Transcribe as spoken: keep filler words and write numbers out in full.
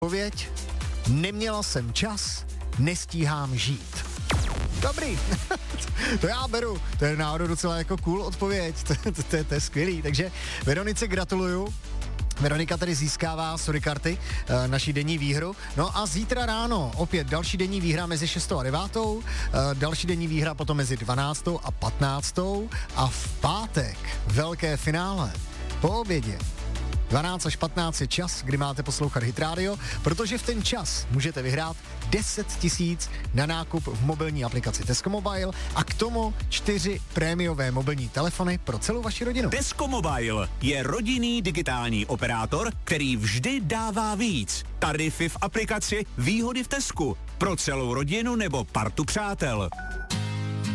Odpověď: neměla jsem čas, nestíhám žít. Dobrý, to já beru, to je náhodou docela jako cool odpověď, to, to, to, to je skvělý, takže Veronice gratuluju. Veronika tady získává sorry karty, e, naší denní výhru. No a zítra ráno opět další denní výhra mezi šestou a devátou, e, další denní výhra potom mezi dvanáctou a patnáctou a v pátek velké finále po obědě. dvanáct až patnáct je čas, kdy máte poslouchat Hit Radio, protože v ten čas můžete vyhrát deset tisíc na nákup v mobilní aplikaci Tesco Mobile a k tomu čtyři prémiové mobilní telefony pro celou vaši rodinu. Tesco Mobile je rodinný digitální operátor, který vždy dává víc. Tarify v aplikaci, výhody v Tesku. Pro celou rodinu nebo partu přátel.